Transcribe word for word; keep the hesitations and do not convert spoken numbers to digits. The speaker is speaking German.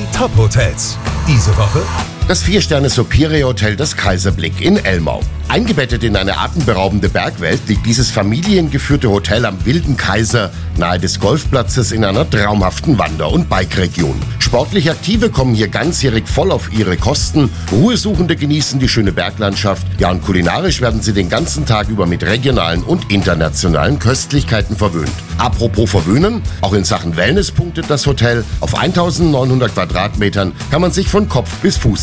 Top-Hotels. Diese Woche Das Vier-Sterne-Superior-Hotel Das Kaiserblick in Elmau. Eingebettet in eine atemberaubende Bergwelt liegt dieses familiengeführte Hotel am Wilden Kaiser nahe des Golfplatzes in einer traumhaften Wander- und Bike-Region. Sportlich Aktive kommen hier ganzjährig voll auf ihre Kosten, Ruhesuchende genießen die schöne Berglandschaft, ja und kulinarisch werden sie den ganzen Tag über mit regionalen und internationalen Köstlichkeiten verwöhnt. Apropos verwöhnen, auch in Sachen Wellness punktet das Hotel. Auf eintausendneunhundert Quadratmetern kann man sich von Kopf bis Fuß